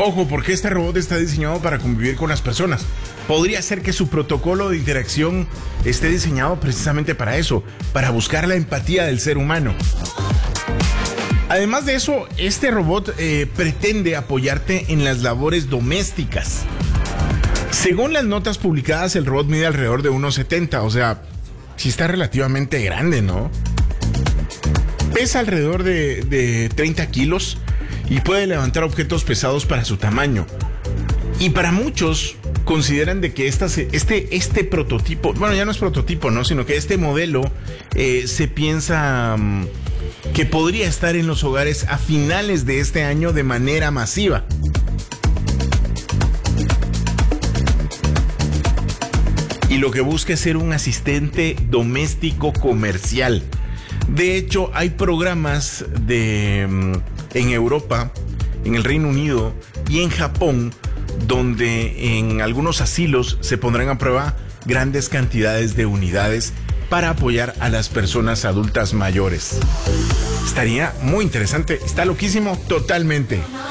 Ojo, porque este robot está diseñado para convivir con las personas. Podría ser que su protocolo de interacción esté diseñado precisamente para eso, para buscar la empatía del ser humano. Además de eso, este robot pretende apoyarte en las labores domésticas. Según las notas publicadas, el robot mide alrededor de 1,70, o sea, sí está relativamente grande, ¿no? Pesa alrededor de 30 kilos y puede levantar objetos pesados para su tamaño. Y para muchos consideran de que este prototipo, bueno, ya no es prototipo, ¿no? Sino que este modelo se piensa que podría estar en los hogares a finales de este año de manera masiva. Y lo que busca es ser un asistente doméstico comercial. De hecho, hay programas en Europa, en el Reino Unido y en Japón, donde en algunos asilos se pondrán a prueba grandes cantidades de unidades para apoyar a las personas adultas mayores. Estaría muy interesante, está loquísimo totalmente.